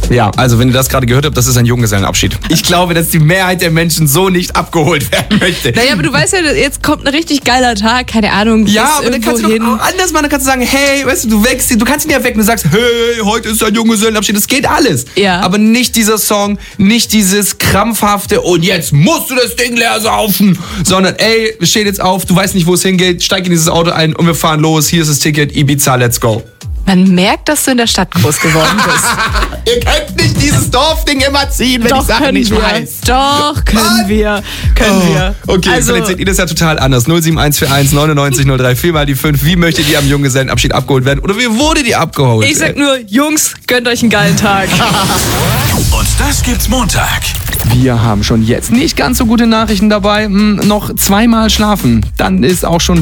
Ja, also wenn ihr das gerade gehört habt, das ist ein Junggesellenabschied. Ich glaube, dass die Mehrheit der Menschen so nicht abgeholt werden möchte. Naja, aber du weißt ja, jetzt kommt ein richtig geiler Tag, keine Ahnung. Ja, aber dann kannst du doch auch anders machen. Dann kannst du sagen, hey, weißt du wächst, du kannst ihn ja wecken. Du sagst, hey, heute ist ein Junggesellenabschied. Das geht alles. Ja. Aber nicht dieser Song, nicht dieses krampfhafte und jetzt musst du das Ding leer saufen. Sondern, ey, wir stehen jetzt auf, du weißt nicht, wo es hingeht, steig in dieses Auto ein und wir fahren los. Hier ist das Ticket, Ibiza, let's go. Man merkt, dass du in der Stadt groß geworden bist. Ihr könnt nicht dieses Dorfding immer ziehen, wenn ich Sachen nicht weiß. Doch, können wir. Okay, also, vielleicht seht ihr das ja total anders. 07141 99 03 4 mal die 5. Wie möchtet ihr am Junggesellenabschied abgeholt werden? Oder wie wurde die abgeholt? ich sag nur, Jungs, gönnt euch einen geilen Tag. Und das gibt's Montag. Wir haben schon jetzt nicht ganz so gute Nachrichten dabei. Noch zweimal schlafen. Dann ist auch schon